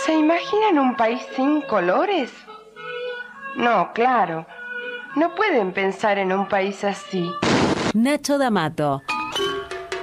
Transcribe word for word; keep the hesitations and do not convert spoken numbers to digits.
¿Se imaginan un país sin colores? No, claro. No pueden pensar en un país así. Nacho D'Amato.